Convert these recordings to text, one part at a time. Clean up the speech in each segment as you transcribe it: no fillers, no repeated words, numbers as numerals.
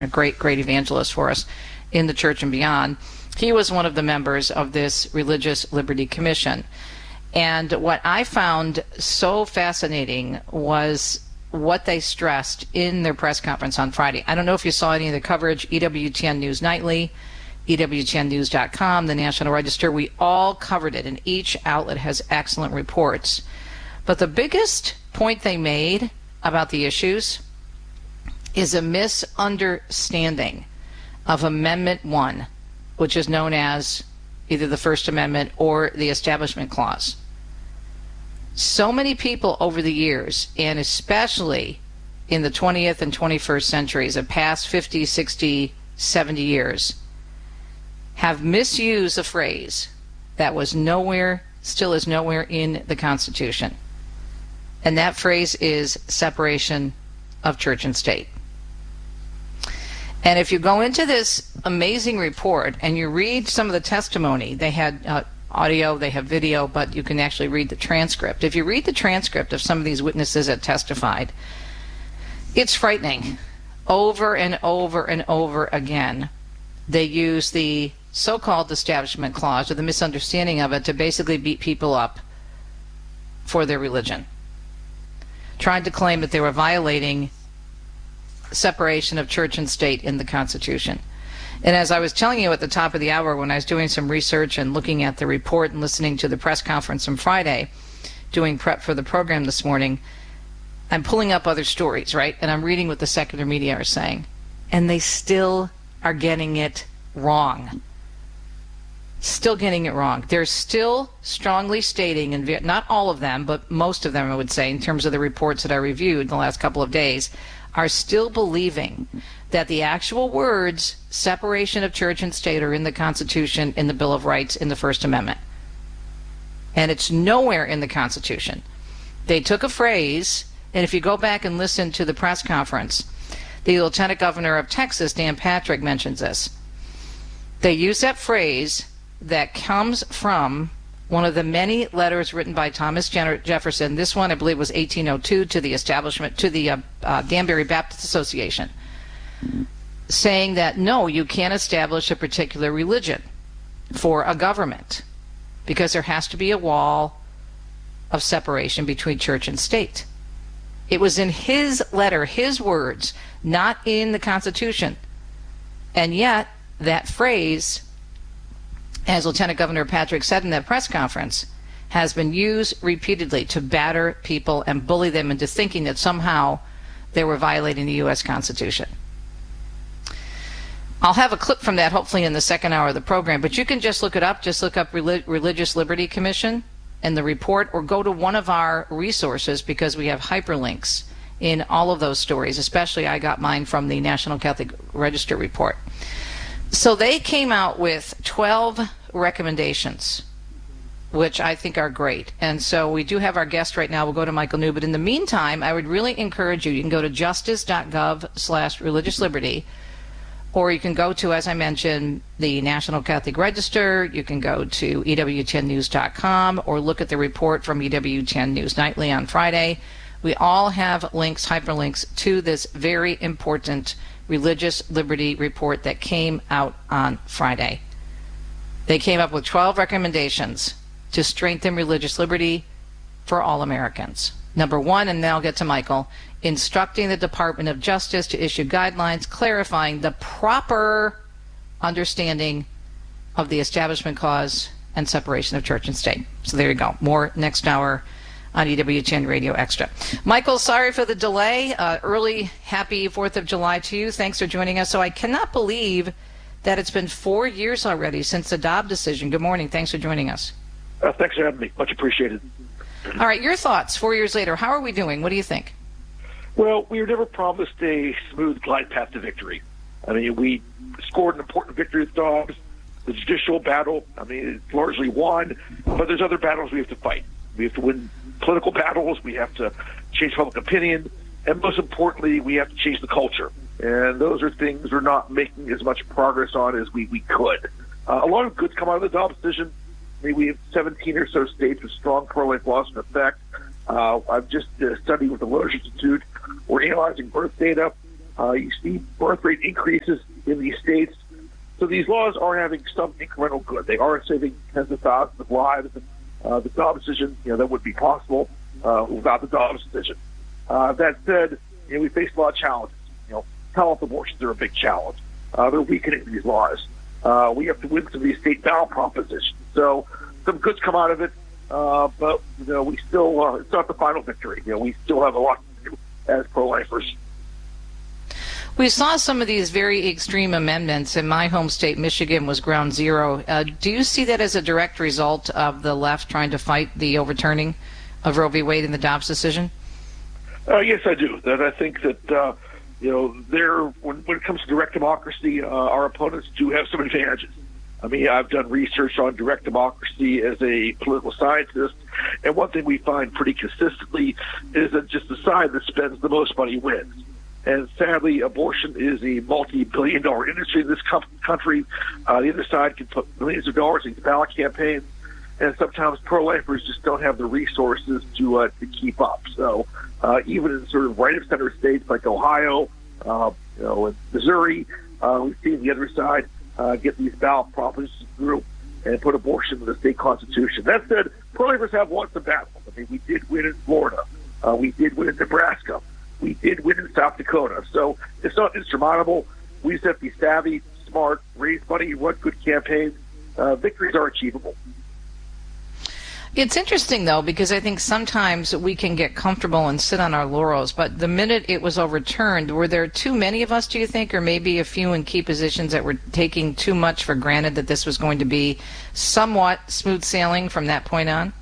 a great, great evangelist for us in the church and beyond. He was one of the members of this Religious Liberty Commission. And what I found so fascinating was what they stressed in their press conference on Friday. I don't know if you saw any of the coverage, EWTN News Nightly, EWTNnews.com, the National Register. We all covered it, and each outlet has excellent reports. But the biggest point they made about the issues is a misunderstanding of Amendment 1, which is known as either the First Amendment or the Establishment Clause. So many people over the years, and especially in the 20th and 21st centuries, the past 50, 60, 70 years, have misused a phrase that was nowhere, still is nowhere in the Constitution. And that phrase is separation of church and state. And if you go into this amazing report and you read some of the testimony, they had audio, they have video, but you can actually read the transcript. If you read the transcript of some of these witnesses that testified, it's frightening. Over and over and over again, they use the so-called Establishment Clause, or the misunderstanding of it, to basically beat people up for their religion, trying to claim that they were violating separation of church and state in the Constitution. And as I was telling you at the top of the hour, when I was doing some research and looking at the report and listening to the press conference on Friday, doing prep for the program this morning, I'm pulling up other stories, right? And I'm reading what the secular media are saying. And they still are getting it wrong. Still getting it wrong. They're still strongly stating, and not all of them, but most of them, I would say, in terms of the reports that I reviewed in the last couple of days, are still believing that the actual words separation of church and state are in the Constitution, in the Bill of Rights, in the First Amendment. And it's nowhere in the Constitution. They took a phrase, and if you go back and listen to the press conference, the Lieutenant Governor of Texas, Dan Patrick, mentions this. They use that phrase that comes from one of the many letters written by Thomas Jefferson. This one, I believe, was 1802 to the establishment, to the Danbury Baptist Association, saying that no, you can't establish a particular religion for a government because there has to be a wall of separation between church and state. It was in his letter, his words, not in the Constitution. And yet, that phrase, as Lieutenant Governor Patrick said in that press conference, has been used repeatedly to batter people and bully them into thinking that somehow they were violating the U.S. Constitution. I'll have a clip from that hopefully in the second hour of the program, but you can just look it up. Just look up Religious Liberty Commission and the report, or go to one of our resources, because we have hyperlinks in all of those stories. Especially I got mine from the National Catholic Register report. So they came out with 12 recommendations, which I think are great. And so we do have our guest right now. We'll go to Michael New. But in the meantime, I would really encourage you, you can go to justice.gov/religious liberty, or you can go to, as I mentioned, the National Catholic Register. You can go to EWTNnews.com, or look at the report from EWTN News Nightly on Friday. We all have links, hyperlinks, to this very important Religious Liberty report that came out on Friday. They came up with 12 recommendations to strengthen religious liberty for all Americans. Number 1, and now I'll get to Michael, instructing the Department of Justice to issue guidelines clarifying the proper understanding of the Establishment Clause and separation of church and state. So there you go. More next hour on EWTN Radio Extra. Michael, sorry for the delay. Early happy 4th of July to you. Thanks for joining us. So I cannot believe that it's been 4 years already since the Dobbs decision. Good morning. Thanks for joining us. Thanks for having me. Much appreciated. All right, your thoughts 4 years later. How are we doing? What do you think? Well, we were never promised a smooth glide path to victory. I mean, we scored an important victory with Dobbs. The judicial battle, I mean, it's largely won, but there's other battles we have to fight. We have to win political battles. We have to change public opinion. And most importantly, we have to change the culture. And those are things we're not making as much progress on as we could. A lot of good's come out of the Dobbs decision. I mean, we have 17 or so states with strong pro-life laws in effect. I've just studied with the Loesch Institute. We're analyzing birth data. You see birth rate increases in these states. So these laws are having some incremental good. They are saving tens of thousands of lives. The Dobbs decision, that would be possible without the Dobbs decision. That said, we face a lot of challenges. Health abortions are a big challenge. They're weakening these laws. We have to win some of these state ballot propositions. So some goods come out of it, but we still it's not the final victory. We still have a lot to do as pro-lifers. We saw some of these very extreme amendments in my home state, Michigan, was ground zero. Do you see that as a direct result of the left trying to fight the overturning of Roe v. Wade in the Dobbs decision? Yes, I do. That I think that when it comes to direct democracy, our opponents do have some advantages. I mean, I've done research on direct democracy as a political scientist, and one thing we find pretty consistently is that just the side that spends the most money wins. And sadly, abortion is a multi-billion-dollar industry in this country. The other side can put millions of dollars into ballot campaigns, and sometimes pro-lifers just don't have the resources to keep up. So even in sort of right-of-center states like Ohio, and Missouri, we've seen the other side get these ballot propositions through and put abortion in the state constitution. That said, pro-lifers have won some battles. I mean, we did win in Florida. We did win in Nebraska. We did win in South Dakota. So it's not insurmountable. We just have to be savvy, smart, raise money, run good campaigns. Victories are achievable. It's interesting, though, because I think sometimes we can get comfortable and sit on our laurels, but the minute it was overturned, were there too many of us, do you think, or maybe a few in key positions that were taking too much for granted that this was going to be somewhat smooth sailing from that point on?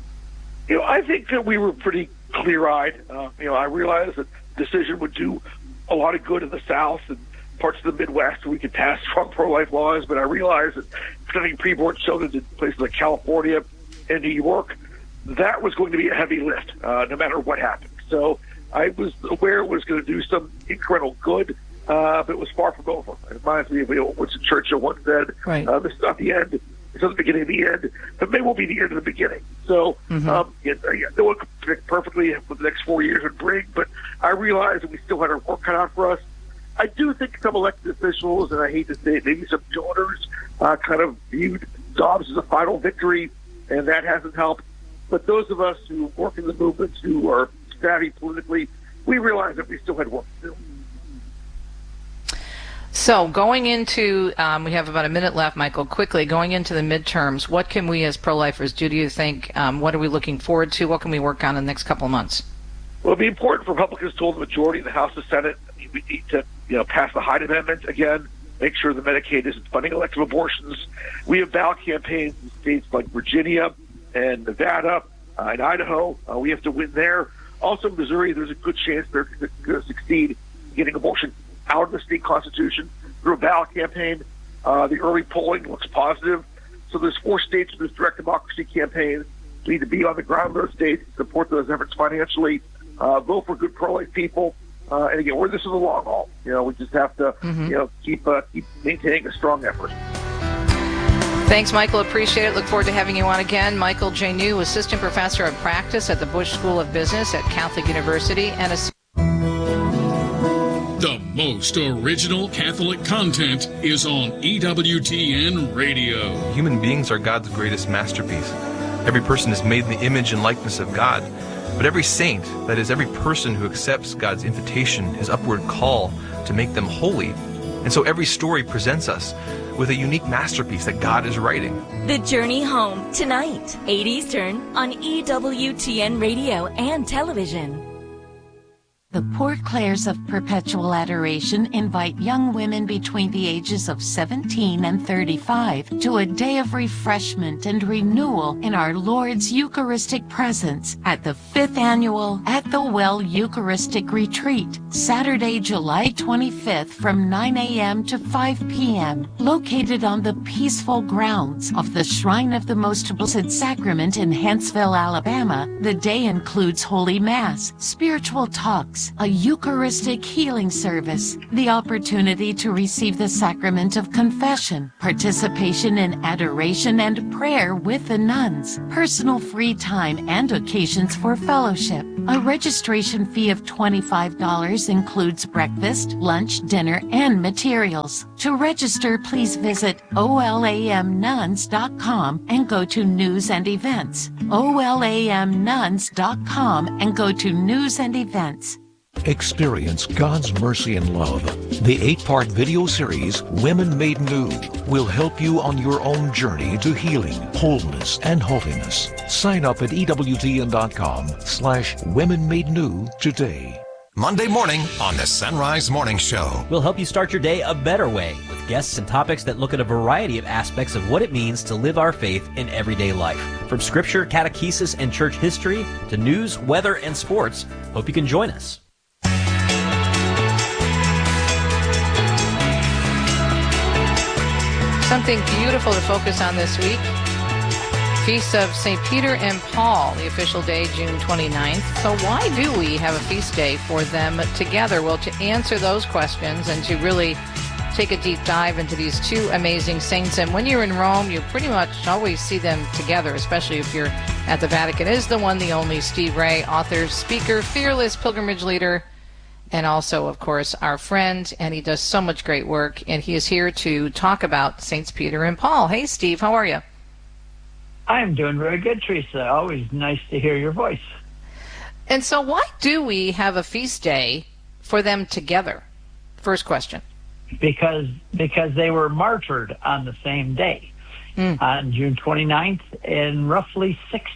I think that we were pretty clear-eyed. I realized that the decision would do a lot of good in the South and parts of the Midwest where we could pass strong pro-life laws, but I realized that sending preborn children to places like California and New York, that was going to be a heavy lift, no matter what happened. So I was aware it was going to do some incremental good, but it was far from over. It reminds me of what Winston Churchill once said, right. This is not the end, it's not the beginning of the end, but maybe will be the end of the beginning. So no one could predict perfectly what the next 4 years would bring, but I realized that we still had our work cut out for us. I do think some elected officials, and I hate to say it, maybe some donors kind of viewed Dobbs as a final victory, and that hasn't helped. But those of us who work in the movements, who are savvy politically, we realize that we still had work to do. So going into, we have about a minute left, Michael, quickly, going into the midterms, what can we as pro-lifers do you think? What are we looking forward to? What can we work on in the next couple of months? Well, it'd be important for Republicans to hold the majority in the House and Senate. I mean, we need to pass the Hyde Amendment again, make sure that Medicaid isn't funding elective abortions. We have ballot campaigns in states like Virginia and Nevada and Idaho. We have to win there. Also, Missouri, there's a good chance they're going to succeed in getting abortion out of the state constitution through a ballot campaign. The early polling looks positive. So there's 4 states with this direct democracy campaign. We need to be on the ground in those states, support those efforts financially, vote for good pro-life people. And again, this is a long haul. We just have to, keep maintaining a strong effort. Thanks, Michael. Appreciate it. Look forward to having you on again. Michael J. New, Assistant Professor of Practice at the Bush School of Business at Catholic University, and the most original Catholic content is on EWTN Radio. Human beings are God's greatest masterpiece. Every person is made in the image and likeness of God. But every saint, that is, every person who accepts God's invitation, his upward call to make them holy. And so every story presents us with a unique masterpiece that God is writing. The Journey Home, tonight, 8 Eastern, on EWTN Radio and television. The Port Clares of Perpetual Adoration invite young women between the ages of 17 and 35 to a day of refreshment and renewal in our Lord's Eucharistic presence at the 5th Annual At the Well Eucharistic Retreat, Saturday, July 25th from 9 a.m. to 5 p.m., located on the peaceful grounds of the Shrine of the Most Blessed Sacrament in Huntsville, Alabama. The day includes Holy Mass, spiritual talks, Mass, a Eucharistic healing service, the opportunity to receive the sacrament of confession, participation in adoration and prayer with the nuns, personal free time and occasions for fellowship. A registration fee of $25 includes breakfast, lunch, dinner, and materials. To register, please visit olamnuns.com and go to News and Events. olamnuns.com and go to News and Events. Experience God's mercy and love. The 8-part video series, Women Made New, will help you on your own journey to healing, wholeness, and holiness. Sign up at EWTN.com/Women Made New today. Monday morning on the Sunrise Morning Show. We'll help you start your day a better way with guests and topics that look at a variety of aspects of what it means to live our faith in everyday life. From scripture, catechesis, and church history to news, weather, and sports. Hope you can join us. Something beautiful to focus on this week. Feast of St. Peter and Paul, the official day, June 29th. So why do we have a feast day for them together? Well, to answer those questions and to really take a deep dive into these two amazing saints. And when you're in Rome, you pretty much always see them together, especially if you're at the Vatican. It is the one, the only Steve Ray, author, speaker, fearless pilgrimage leader, and also, of course, our friend, and he does so much great work, and he is here to talk about Saints Peter and Paul. Hey, Steve, how are you? I'm doing very good, Teresa. Always nice to hear your voice. And so why do we have a feast day for them together? First question. Because they were martyred on the same day, on June 29th in roughly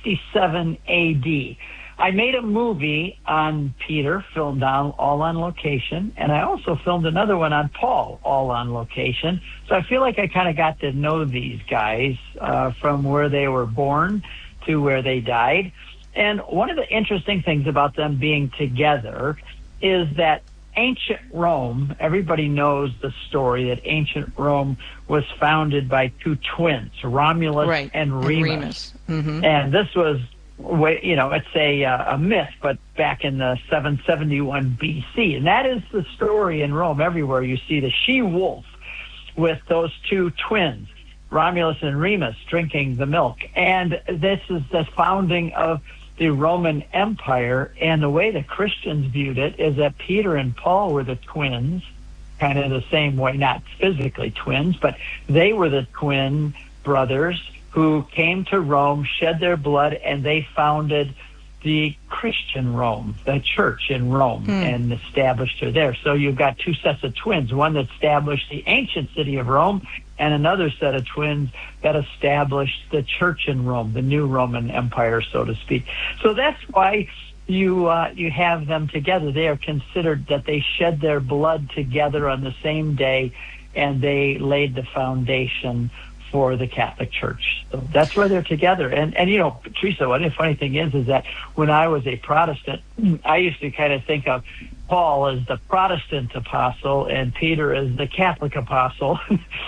67 A.D., I made a movie on Peter, filmed all on location, and I also filmed another one on Paul, all on location. So I feel like I kind of got to know these guys from where they were born to where they died. And one of the interesting things about them being together is that ancient Rome, everybody knows the story that ancient Rome was founded by two twins, Romulus and Remus. Mm-hmm. And this was, it's a myth, but back in the 771 BC. And that is the story in Rome. Everywhere you see the she-wolf with those two twins, Romulus and Remus, drinking the milk. And this is the founding of the Roman Empire. And the way the Christians viewed it is that Peter and Paul were the twins, kind of the same way, not physically twins, but they were the twin brothers who came to Rome, shed their blood, and they founded the Christian Rome, the church in Rome, and established her there. So you've got two sets of twins, one that established the ancient city of Rome, and another set of twins that established the church in Rome, the new Roman Empire, so to speak. So that's why you have them together. They are considered that they shed their blood together on the same day, and they laid the foundation for the Catholic Church. So that's why they're together. And Teresa, one of the funny thing is that when I was a Protestant, I used to kind of think of Paul as the Protestant apostle and Peter as the Catholic apostle.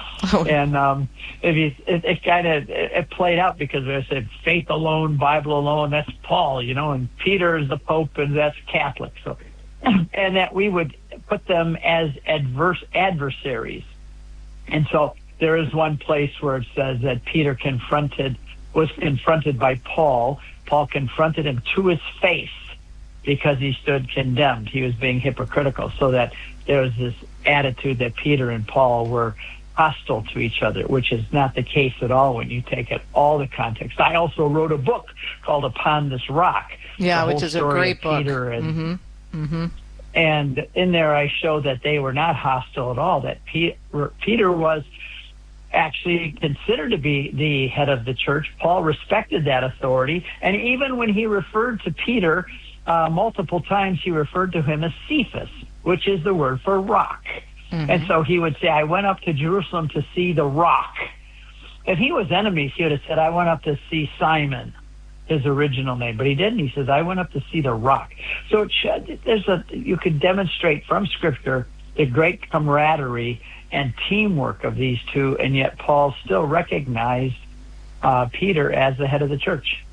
And it played out because I said faith alone, Bible alone, that's Paul, and Peter is the Pope, and that's Catholic. So, and that we would put them as adversaries. And so there is one place where it says that Peter was confronted by Paul. Paul confronted him to his face because he stood condemned. He was being hypocritical. So that there was this attitude that Peter and Paul were hostile to each other, which is not the case at all when you take it all the context. I also wrote a book called Upon This Rock. Yeah, which is a great book. Peter and, and in there I show that they were not hostile at all, that Peter was actually considered to be the head of the church. Paul respected that authority, and even when he referred to Peter multiple times, he referred to him as Cephas, which is the word for rock. And so he would say, I went up to Jerusalem to see the rock. If he was enemies, he would have said, I went up to see Simon, his original name, but he didn't. He says, I went up to see the rock. So you could demonstrate from Scripture the great camaraderie and teamwork of these two, and yet Paul still recognized Peter as the head of the church.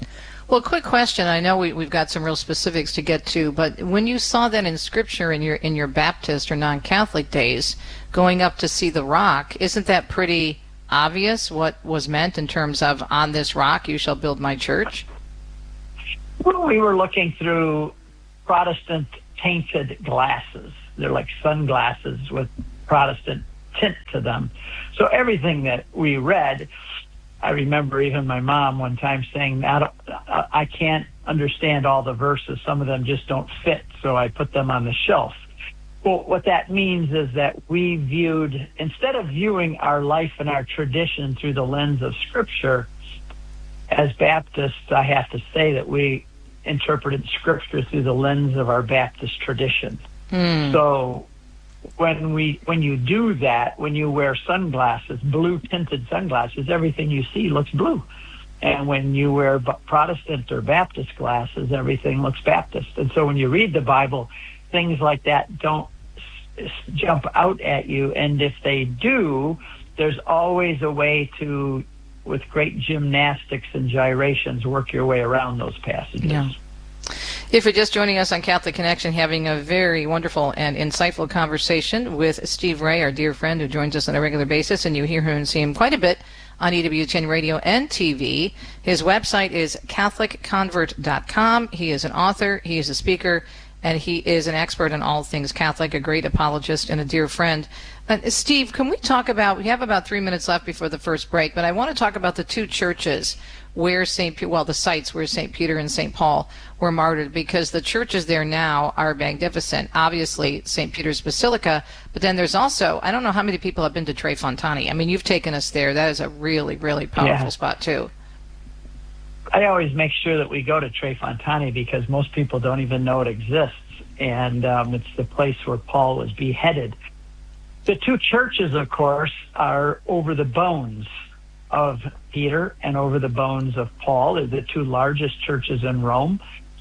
Well, quick question. I know we've got some real specifics to get to, but when you saw that in Scripture in your Baptist or non-Catholic days, going up to see the rock, isn't that pretty obvious what was meant in terms of on this rock you shall build my church? Well, we were looking through Protestant tainted glasses. They're like sunglasses with Protestant tint to them. So everything that we read, I remember even my mom one time saying, I can't understand all the verses. Some of them just don't fit, so I put them on the shelf. Well, what that means is that we viewed, instead of viewing our life and our tradition through the lens of Scripture, as Baptists, I have to say that we interpreted Scripture through the lens of our Baptist tradition. So when you do that, when you wear sunglasses, blue-tinted sunglasses, everything you see looks blue. And when you wear Protestant or Baptist glasses, everything looks Baptist. And so when you read the Bible, things like that don't jump out at you. And if they do, there's always a way to, with great gymnastics and gyrations, work your way around those passages. Yeah. If you're just joining us on Catholic Connection, having a very wonderful and insightful conversation with Steve Ray, our dear friend who joins us on a regular basis, and you hear him and see him quite a bit on EWTN Radio and TV. His website is CatholicConvert.com. He is an author, he is a speaker, and he is an expert on all things Catholic, a great apologist and a dear friend. Steve, can we talk about, we have about 3 minutes left before the first break, but I want to talk about the two churches where the sites where St. Peter and St. Paul were martyred, because the churches there now are magnificent. Obviously, St. Peter's Basilica, but then there's also, I don't know how many people have been to Tre Fontane. I mean, you've taken us there. That is a really, really powerful spot, too. I always make sure that we go to Tre Fontane because most people don't even know it exists, and it's the place where Paul was beheaded. The two churches, of course, are over the bones of Peter and over the bones of Paul. They're the two largest churches in Rome.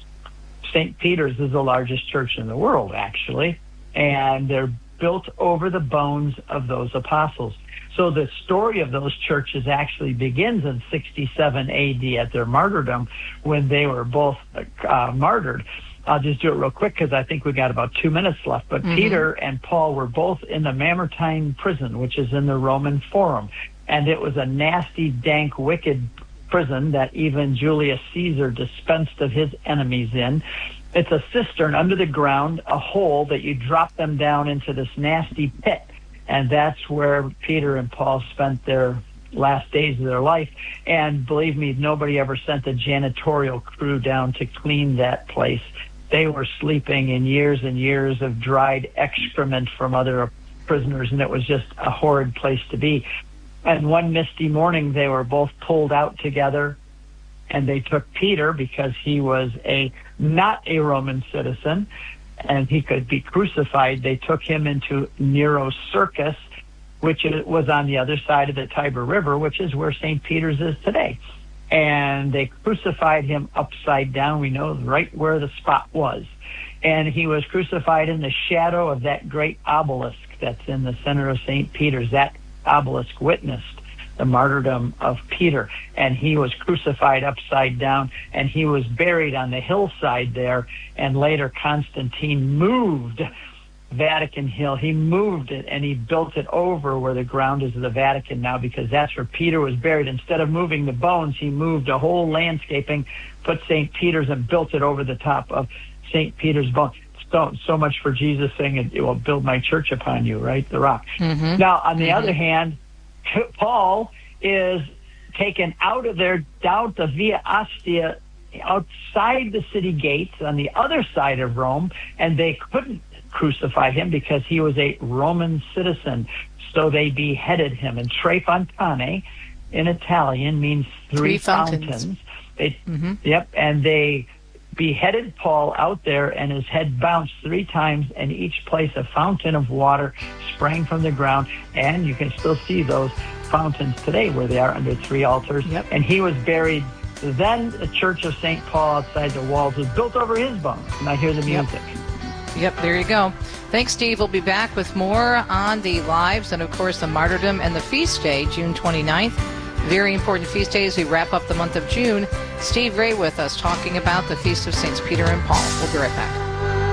St. Peter's is the largest church in the world, actually, and they're built over the bones of those apostles. So the story of those churches actually begins in 67 AD at their martyrdom, when they were both martyred. I'll just do it real quick because I think we've got about 2 minutes left. But Peter and Paul were both in the Mamertine prison, which is in the Roman Forum. And it was a nasty, dank, wicked prison that even Julius Caesar dispensed of his enemies in. It's a cistern under the ground, a hole that you drop them down into this nasty pit. And that's where Peter and Paul spent their last days of their life. And believe me, nobody ever sent a janitorial crew down to clean that place. They were sleeping in years and years of dried excrement from other prisoners, and it was just a horrid place to be. And one misty morning, they were both pulled out together, and they took Peter, because he was not a Roman citizen, and he could be crucified. They took him into Nero's circus, which was on the other side of the Tiber River, which is where St. Peter's is today. And they crucified him upside down. We know right where the spot was. And he was crucified in the shadow of that great obelisk that's in the center of St. Peter's. That obelisk witnessed the martyrdom of Peter, and he was crucified upside down, and he was buried on the hillside there. And later Constantine moved Vatican Hill. He moved it, and he built it over where the ground is of the Vatican now, because that's where Peter was buried. Instead of moving the bones, he moved a whole landscaping, put St. Peter's, and built it over the top of St. Peter's bones. So much for Jesus saying, it will build my church upon you, right? The rock. Now, on the other hand, Paul is taken out of there down to Via Ostia, outside the city gates on the other side of Rome, and they couldn't crucify him because he was a Roman citizen. So they beheaded him. And Tre Fontane in Italian means three fountains. Yep, and they beheaded Paul out there, and his head bounced 3 times, and each place a fountain of water sprang from the ground. And you can still see those fountains today where they are under 3 altars. And he was buried. Then the Church of St. Paul outside the walls was built over his bones. And I hear the music. Yep, there you go. Thanks, Steve. We'll be back with more on the lives and, of course, the martyrdom and the feast day, June 29th. Very important feast day as we wrap up the month of June. Steve Ray with us talking about the Feast of Saints Peter and Paul. We'll be right back.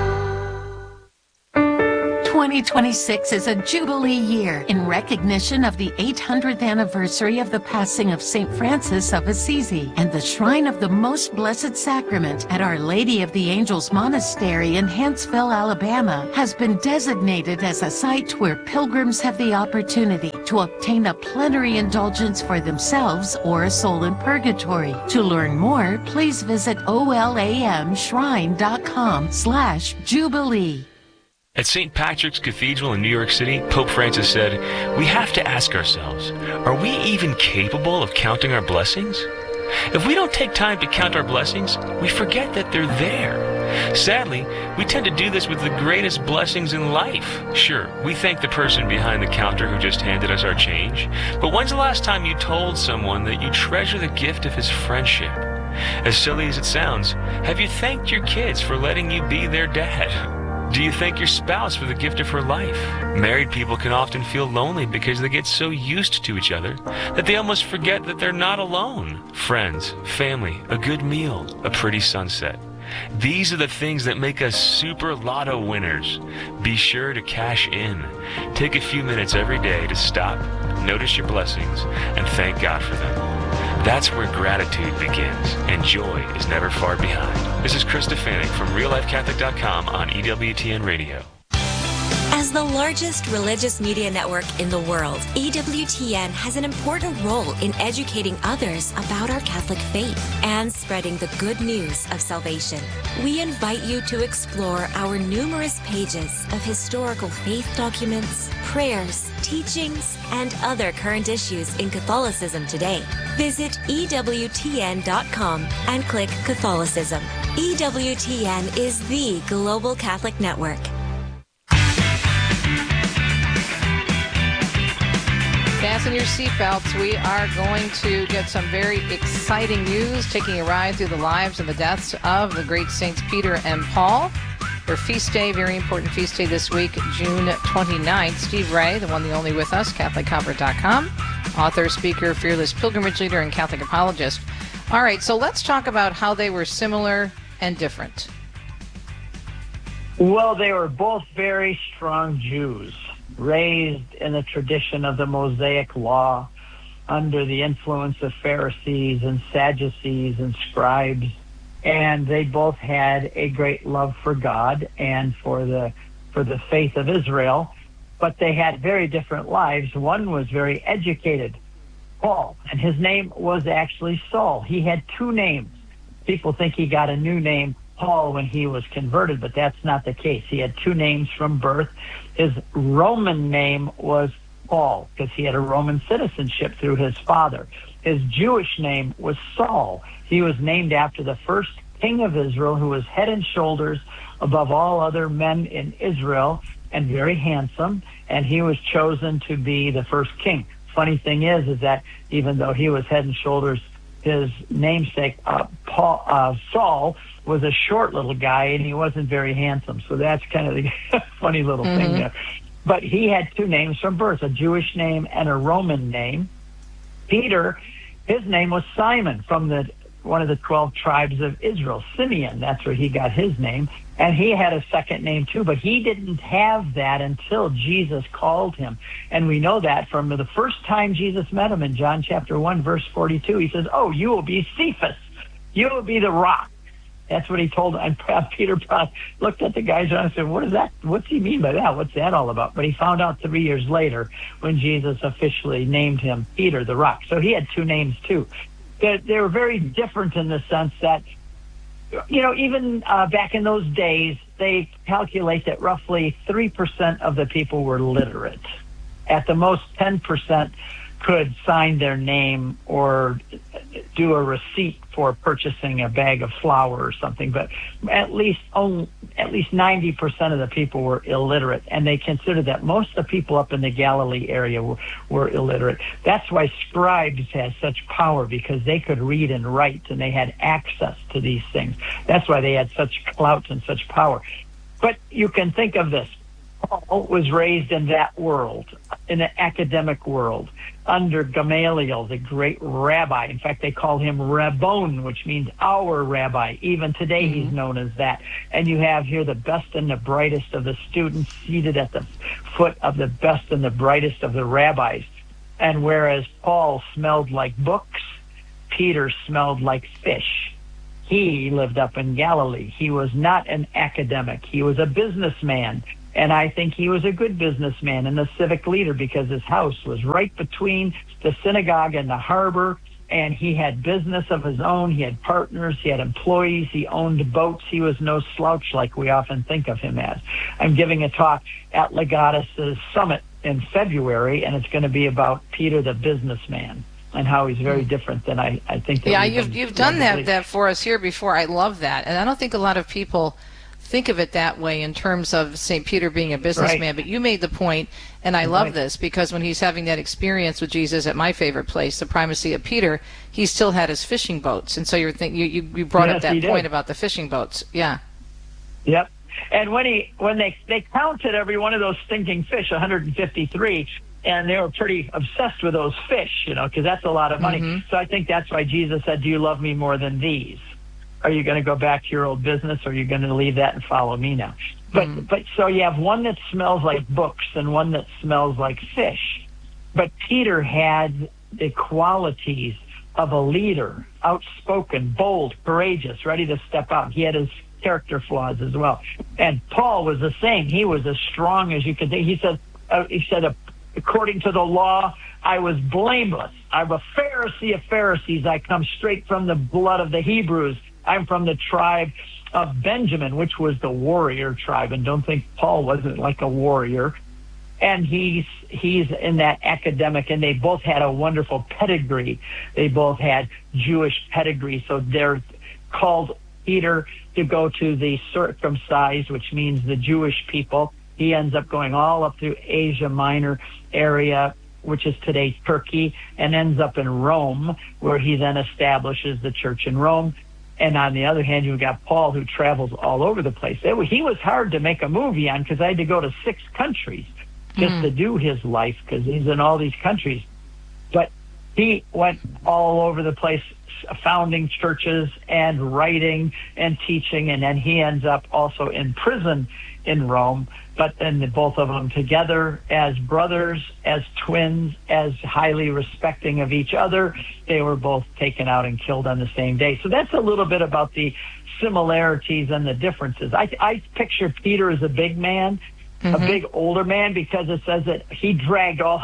2026 is a Jubilee year in recognition of the 800th anniversary of the passing of St. Francis of Assisi, and the Shrine of the Most Blessed Sacrament at Our Lady of the Angels Monastery in Huntsville, Alabama, has been designated as a site where pilgrims have the opportunity to obtain a plenary indulgence for themselves or a soul in purgatory. To learn more, please visit olamshrine.com/Jubilee. At St. Patrick's Cathedral in New York City, Pope Francis said, "We have to ask ourselves, are we even capable of counting our blessings? If we don't take time to count our blessings, we forget that they're there. Sadly, we tend to do this with the greatest blessings in life. Sure, we thank the person behind the counter who just handed us our change, but when's the last time you told someone that you treasure the gift of his friendship? As silly as it sounds, have you thanked your kids for letting you be their dad? Do you thank your spouse for the gift of her life? Married people can often feel lonely because they get so used to each other that they almost forget that they're not alone. Friends, family, a good meal, a pretty sunset. These are the things that make us super lotto winners. Be sure to cash in. Take a few minutes every day to stop, notice your blessings, and thank God for them. That's where gratitude begins, and joy is never far behind. This is Chris Stefanik from RealLifeCatholic.com on EWTN Radio. As the largest religious media network in the world, EWTN has an important role in educating others about our Catholic faith and spreading the good news of salvation. We invite you to explore our numerous pages of historical faith documents, prayers, teachings, and other current issues in Catholicism today. Visit EWTN.com and click Catholicism. EWTN is the global Catholic network. Fasten your seatbelts. We are going to get some very exciting news, taking a ride through the lives and the deaths of the great Saints Peter and Paul. Their feast day, very important feast day this week, June 29th. Steve Ray, the one, the only with us, CatholicConvert.com, author, speaker, fearless pilgrimage leader, and Catholic apologist. All right, so let's talk about how they were similar and different. Well, they were both very strong Jews, raised in the tradition of the Mosaic Law, under the influence of Pharisees and Sadducees and scribes, and they both had a great love for God and for the faith of Israel, but they had very different lives. One was very educated, Paul, and his name was actually Saul. He had two names. People think he got a new name, Paul, when he was converted, but that's not the case. He had two names from birth. His Roman name was Paul because he had a Roman citizenship through his father. His Jewish name was Saul. He was named after the first king of Israel, who was head and shoulders above all other men in Israel and very handsome, and he was chosen to be the first king. Funny thing is that even though he was head and shoulders, his namesake, Saul, was a short little guy, and he wasn't very handsome. So that's kind of the funny little thing there. But he had two names from birth, a Jewish name and a Roman name. Peter, his name was Simon, from one of the 12 tribes of Israel, Simeon. That's where he got his name. And he had a second name too, but he didn't have that until Jesus called him. And we know that from the first time Jesus met him in John chapter 1, verse 42. He says, "Oh, you will be Cephas. You will be the rock." That's what he told him. And Peter looked at the guys and said, "What is that? What's he mean by that? What's that all about?" But he found out 3 years later when Jesus officially named him Peter, the rock. So he had two names too. They were very different in the sense that, even back in those days, they calculate that roughly 3% of the people were literate. At the most, 10% could sign their name or do a receipt for purchasing a bag of flour or something, but at least 90% of the people were illiterate, and they considered that most of the people up in the Galilee area were illiterate. That's why scribes had such power, because they could read and write, and they had access to these things. That's why they had such clout and such power. But you can think of this. Paul was raised in that world, in an academic world, under Gamaliel, the great rabbi. In fact, they call him Rabbon, which means our rabbi. Even today, he's known as that. And you have here the best and the brightest of the students seated at the foot of the best and the brightest of the rabbis. And whereas Paul smelled like books, Peter smelled like fish. He lived up in Galilee. He was not an academic. He was a businessman. And I think he was a good businessman and a civic leader because his house was right between the synagogue and the harbor, and he had business of his own. He had partners. He had employees. He owned boats. He was no slouch like we often think of him as. I'm giving a talk at Legatus' summit in February, and it's going to be about Peter the businessman and how he's very different than I think. Yeah, you've done that for us here before. I love that. And I don't think a lot of people think of it that way in terms of St. Peter being a businessman, right. But you made the point, and I love this, because when he's having that experience with Jesus at my favorite place, the primacy of Peter, he still had his fishing boats. And so you brought up that point about the fishing boats. Yeah. Yep. And when they counted every one of those stinking fish, 153, and they were pretty obsessed with those fish, because that's a lot of money. Mm-hmm. So I think that's why Jesus said, "Do you love me more than these? Are you going to go back to your old business, or are you going to leave that and follow me now?" But so you have one that smells like books and one that smells like fish. But Peter had the qualities of a leader, outspoken, bold, courageous, ready to step out. He had his character flaws as well. And Paul was the same. He was as strong as you could think. He said, according to the law, I was blameless. I'm a Pharisee of Pharisees. I come straight from the blood of the Hebrews. I'm from the tribe of Benjamin, which was the warrior tribe. And don't think Paul wasn't like a warrior. And he's in that academic, and they both had a wonderful pedigree. They both had Jewish pedigree. So they're called Peter to go to the circumcised, which means the Jewish people. He ends up going all up through Asia Minor area, which is today Turkey, and ends up in Rome, where he then establishes the church in Rome. And on the other hand, you've got Paul, who travels all over the place. He was hard to make a movie on because I had to go to 6 countries just to do his life, because he's in all these countries. But he went all over the place, founding churches and writing and teaching, and then he ends up also in prison in Rome. But then both of them together as brothers, as twins, as highly respecting of each other, they were both taken out and killed on the same day. So that's a little bit about the similarities and the differences. I picture Peter as a big man, a big older man, because it says that he dragged all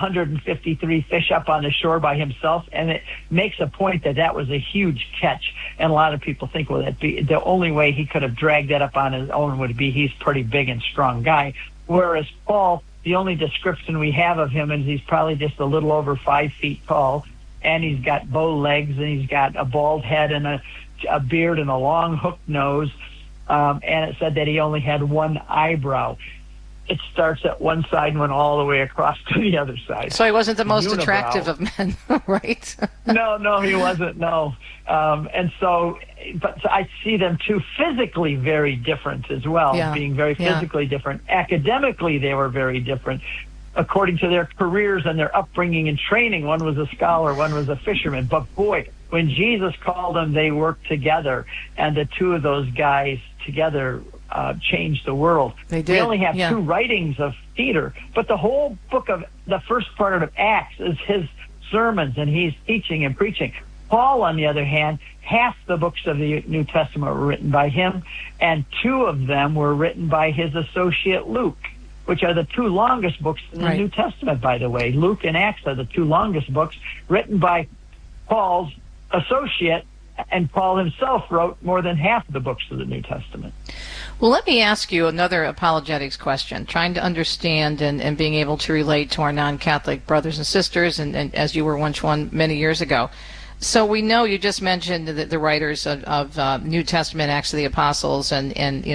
153 fish up on the shore by himself, and it makes a point that was a huge catch. And a lot of people think, well, the only way he could have dragged that up on his own would be he's a pretty big and strong guy. Whereas Paul, the only description we have of him is he's probably just a little over 5 feet tall, and he's got bow legs, and he's got a bald head and a beard and a long hooked nose. And it said that he only had one eyebrow. It starts at one side and went all the way across to the other side. So he wasn't the most attractive of men, right? No, he wasn't, no. And so, but I see them too physically very different as well, being very physically different. Academically, they were very different. According to their careers and their upbringing and training, one was a scholar, one was a fisherman. But boy, when Jesus called them, they worked together, and the two of those guys together changed the world. They did. We only have 2 writings of Peter, but the whole book of the first part of Acts is his sermons, and he's teaching and preaching. Paul, on the other hand, half the books of the New Testament were written by him, and 2 of them were written by his associate Luke, which are the 2 longest books in the New Testament, by the way. Luke and Acts are the 2 longest books written by Paul's associate, and Paul himself wrote more than half of the books of the New Testament. Well, let me ask you another apologetics question, trying to understand and being able to relate to our non-Catholic brothers and sisters, and as you were once one many years ago. So we know you just mentioned the writers of New Testament, Acts of the Apostles, and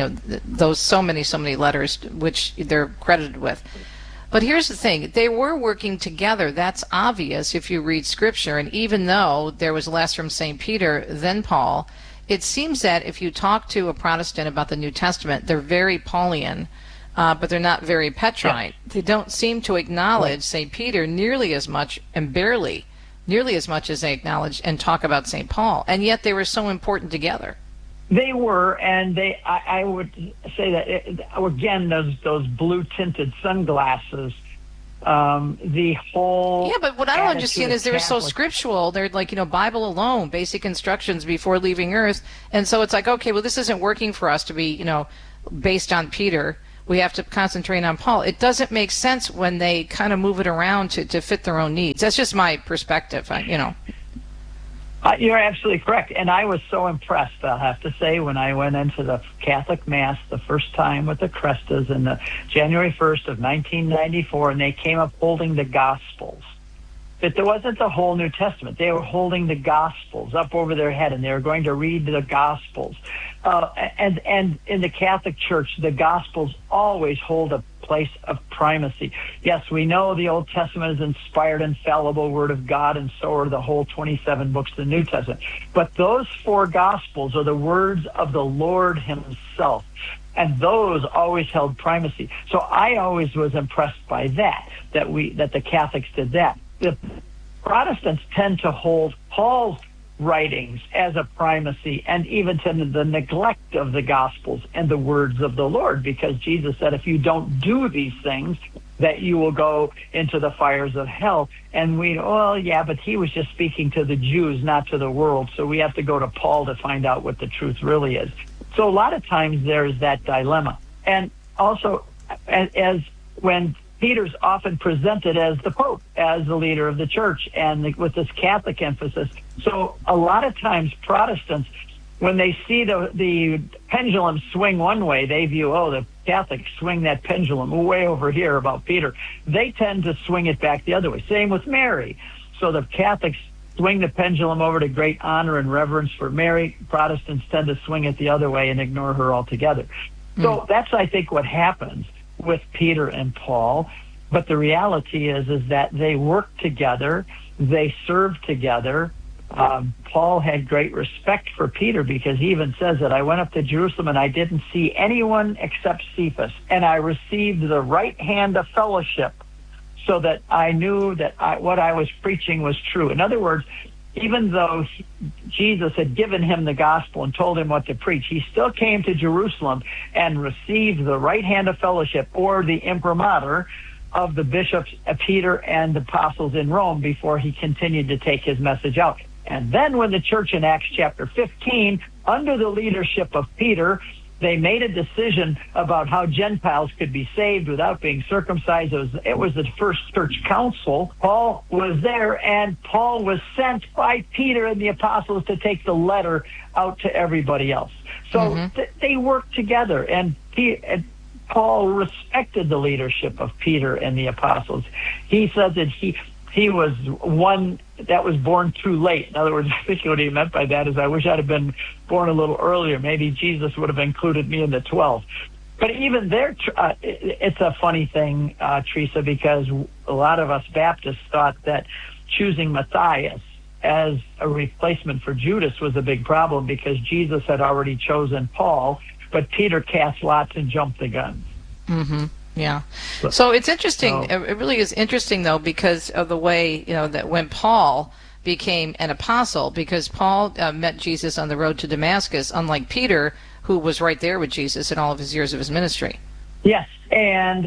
those so many letters which they're credited with. But here's the thing, they were working together. That's obvious if you read Scripture. And even though there was less from St. Peter than Paul, it seems that if you talk to a Protestant about the New Testament, they're very Paulian. but they're not very Petrine. They don't seem to acknowledge St. Peter nearly as much, and barely nearly as much as they acknowledge and talk about St. Paul, and yet they were so important together. They were, and I would say that, again, those blue-tinted sunglasses, the whole... Yeah, but what I don't understand is they're so scriptural. They're like, Bible alone, basic instructions before leaving Earth, and so it's like, okay, well, this isn't working for us to be, based on Peter. We have to concentrate on Paul. It doesn't make sense when they kind of move it around to fit their own needs. That's just my perspective, You're absolutely correct. And I was so impressed, I'll have to say, when I went into the Catholic Mass the first time with the Crestas in the January 1st of 1994, and they came up holding the Gospels. But there wasn't the whole New Testament. They were holding the Gospels up over their head, and they were going to read the Gospels. And in the Catholic Church, the Gospels always hold a place of primacy. Yes, we know the Old Testament is inspired, infallible Word of God, and so are the whole 27 books of the New Testament. But those 4 Gospels are the words of the Lord Himself, and those always held primacy. So I always was impressed by that the Catholics did that. The Protestants tend to hold Paul's writings as a primacy, and even to the neglect of the Gospels and the words of the Lord, because Jesus said, if you don't do these things, that you will go into the fires of hell. And but he was just speaking to the Jews, not to the world, so we have to go to Paul to find out what the truth really is. So a lot of times there's that dilemma. And also, as when Peter's often presented as the Pope, as the leader of the church, and with this Catholic emphasis. So a lot of times Protestants, when they see the pendulum swing one way, they view, the Catholics swing that pendulum way over here about Peter. They tend to swing it back the other way. Same with Mary. So the Catholics swing the pendulum over to great honor and reverence for Mary. Protestants tend to swing it the other way and ignore her altogether. So that's, I think, what happens with Peter and Paul. But the reality is that they worked together, they served together. Paul had great respect for Peter, because he even says that I went up to Jerusalem and I didn't see anyone except Cephas, and I received the right hand of fellowship, so that I knew that what I was preaching was true. In other words, even though Jesus had given him the gospel and told him what to preach, he still came to Jerusalem and received the right hand of fellowship, or the imprimatur of the bishops, Peter and the apostles in Rome, before he continued to take his message out. And then when the church in Acts chapter 15, under the leadership of Peter, they made a decision about how Gentiles could be saved without being circumcised. It was the first church council. Paul was there, and Paul was sent by Peter and the apostles to take the letter out to everybody else. So they worked together, and Paul respected the leadership of Peter and the apostles. He said that he was one that was born too late. In other words, I think what he meant by that is, I wish I'd have been born a little earlier. Maybe Jesus would have included me in the 12. But even there, it's a funny thing, Teresa, because a lot of us Baptists thought that choosing Matthias as a replacement for Judas was a big problem, because Jesus had already chosen Paul, but Peter cast lots and jumped the gun. Yeah. So it's interesting. It really is interesting, though, because of the way, that when Paul became an apostle, because Paul met Jesus on the road to Damascus, unlike Peter, who was right there with Jesus in all of his years of his ministry. Yes, and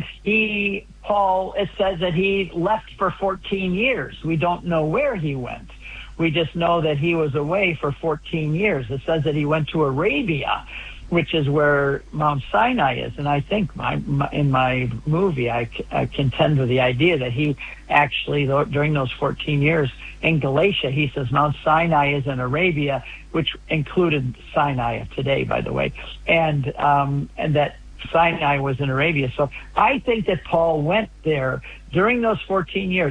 Paul, it says that he left for 14 years. We don't know where he went. We just know that he was away for 14 years. It says that he went to Arabia, which is where Mount Sinai is. And I think in my movie, I contend with the idea that he actually, during those 14 years in Galatia, he says Mount Sinai is in Arabia, which included Sinai today, by the way, and that Sinai was in Arabia. So I think that Paul went there during those 14 years.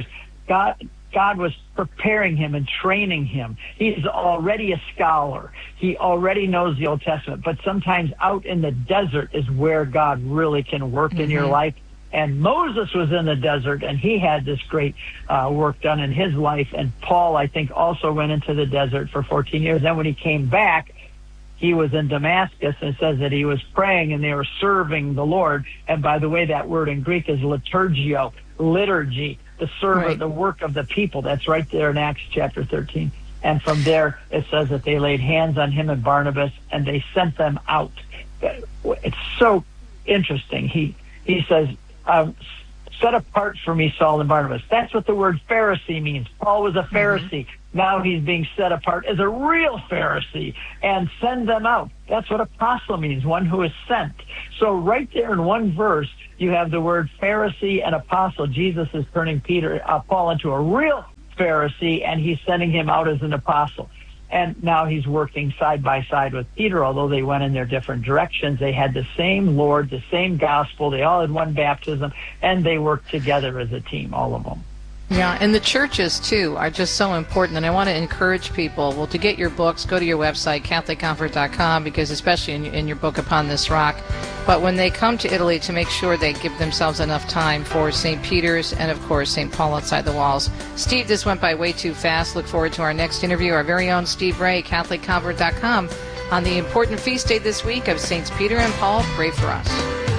God was preparing him and training him. He's already a scholar. He already knows the Old Testament. But sometimes out in the desert is where God really can work in your life. And Moses was in the desert, and he had this great work done in his life. And Paul, I think, also went into the desert for 14 years. Then when he came back, he was in Damascus, and it says that he was praying and they were serving the Lord. And by the way, that word in Greek is liturgio, liturgy, the servant, the work of the people. That's right there in Acts chapter 13. And from there, it says that they laid hands on him and Barnabas, and they sent them out. It's so interesting. He says, set apart for me, Saul and Barnabas. That's what the word Pharisee means. Paul was a Pharisee. Now he's being set apart as a real Pharisee, and send them out. That's what apostle means, one who is sent. So right there in one verse, you have the word Pharisee and apostle. Jesus is turning Paul into a real Pharisee, and he's sending him out as an apostle. And now he's working side by side with Peter. Although they went in their different directions, they had the same Lord, the same gospel. They all had one baptism, and they worked together as a team, all of them. Yeah, and the churches, too, are just so important. And I want to encourage people, well, to get your books, go to your website, CatholicComfort.com, because especially in your book, Upon This Rock. But when they come to Italy, to make sure they give themselves enough time for St. Peter's and, of course, St. Paul outside the walls. Steve, this went by way too fast. Look forward to our next interview. Our very own Steve Ray, CatholicComfort.com, on the important feast day this week of Saints Peter and Paul. Pray for us.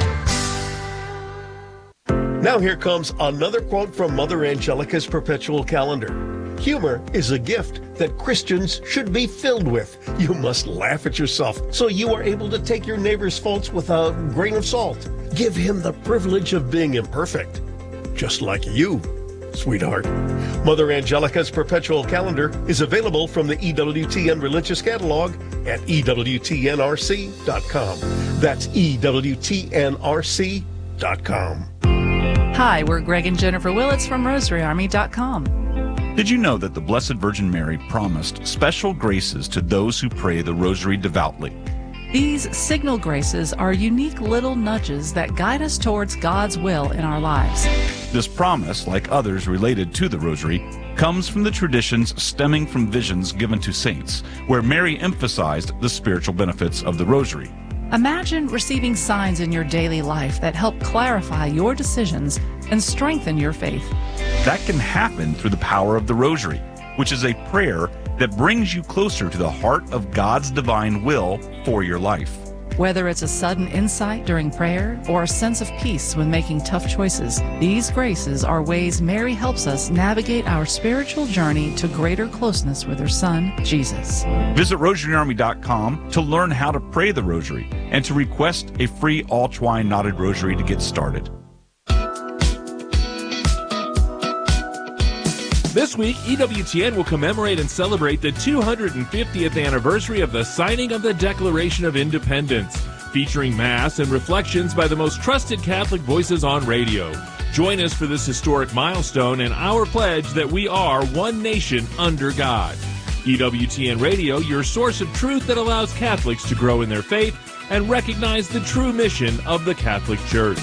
Now here comes another quote from Mother Angelica's perpetual calendar. Humor is a gift that Christians should be filled with. You must laugh at yourself so you are able to take your neighbor's faults with a grain of salt. Give him the privilege of being imperfect, just like you, sweetheart. Mother Angelica's perpetual calendar is available from the EWTN Religious Catalog at EWTNRC.com. That's EWTNRC.com. Hi, we're Greg and Jennifer Willits from RosaryArmy.com. Did you know that the Blessed Virgin Mary promised special graces to those who pray the Rosary devoutly? These signal graces are unique little nudges that guide us towards God's will in our lives. This promise, like others related to the Rosary, comes from the traditions stemming from visions given to saints, where Mary emphasized the spiritual benefits of the Rosary. Imagine receiving signs in your daily life that help clarify your decisions and strengthen your faith. That can happen through the power of the Rosary, which is a prayer that brings you closer to the heart of God's divine will for your life. Whether it's a sudden insight during prayer or a sense of peace when making tough choices, these graces are ways Mary helps us navigate our spiritual journey to greater closeness with her Son, Jesus. Visit RosaryArmy.com to learn how to pray the Rosary and to request a free all-twine knotted rosary to get started. This week, EWTN will commemorate and celebrate the 250th anniversary of the signing of the Declaration of Independence, featuring Mass and reflections by the most trusted Catholic voices on radio. Join us for this historic milestone and our pledge that we are one nation under God. EWTN Radio, your source of truth that allows Catholics to grow in their faith and recognize the true mission of the Catholic Church.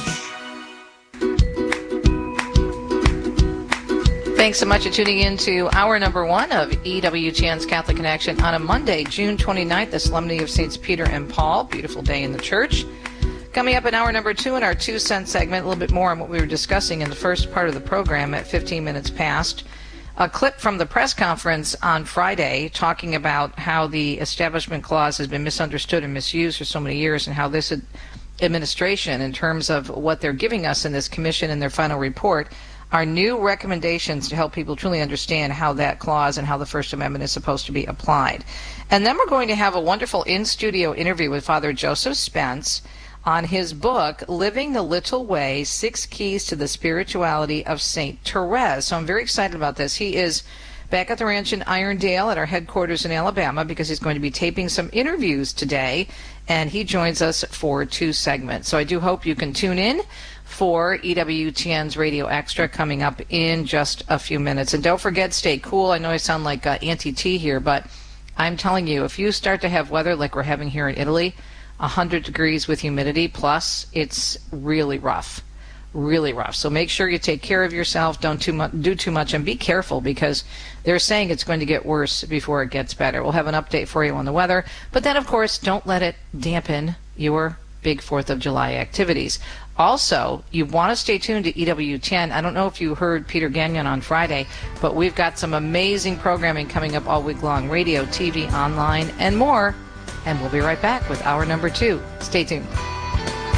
Thanks so much for tuning in to hour number one of EWTN's Catholic Connection on a Monday, June 29th, the Solemnity of Saints Peter and Paul. Beautiful day in the church. Coming up in hour number two in our 2 cent segment, a little bit more on what we were discussing in the first part of the program at 15 minutes past. A clip from the press conference on Friday talking about how the Establishment Clause has been misunderstood and misused for so many years, and how this administration, in terms of what they're giving us in this commission in their final report, are new recommendations to help people truly understand how that clause and how the First Amendment is supposed to be applied. And then we're going to have a wonderful in-studio interview with Father Joseph Spence on his book, Living the Little Way, 6 Keys to the Spirituality of St. Therese. So I'm very excited about this. He is back at the ranch in Irondale at our headquarters in Alabama because he's going to be taping some interviews today, and he joins us for 2 segments. So I do hope you can tune in for EWTN's Radio Extra coming up in just a few minutes. And don't forget, stay cool. I know I sound like Auntie T here, but I'm telling you, if you start to have weather like we're having here in Italy, 100 degrees with humidity plus, it's really rough. Really rough. So make sure you take care of yourself, don't do too much, and be careful because they're saying it's going to get worse before it gets better. We'll have an update for you on the weather, but then, of course, don't let it dampen your big 4th of July activities. Also, you want to stay tuned to EWTN. I don't know if you heard Peter Gagnon on Friday, but we've got some amazing programming coming up all week long, radio, TV, online, and more. And we'll be right back with hour number 2. Stay tuned.